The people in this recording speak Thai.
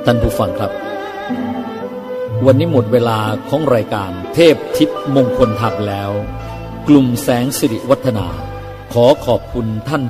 ท่านผู้ฟังครับวันนี้หมดเวลาของรายการเทพทิพย์มงคลธรรมแล้วกลุ่มแสงสิริวัฒนาขอขอบคุณท่าน